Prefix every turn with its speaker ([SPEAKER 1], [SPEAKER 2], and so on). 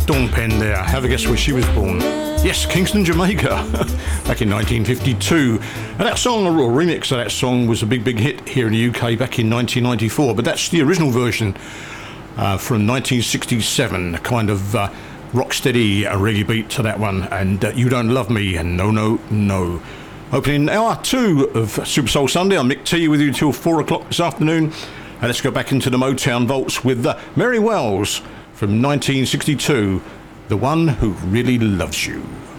[SPEAKER 1] Dawn Penn there. Have a guess where she was born? Yes, Kingston, Jamaica, back in 1952. And that song, a real remix of that song, was a big hit here in the UK back in 1994. But that's the original version from 1967, a kind of rock-steady reggae beat to that one. And You Don't Love Me, and No, No, No. Opening hour 2 of Super Soul Sunday. I'm Mick T with you till 4 o'clock this afternoon. And let's go back into the Motown vaults with Mary Wells from 1962, The One Who Really Loves You.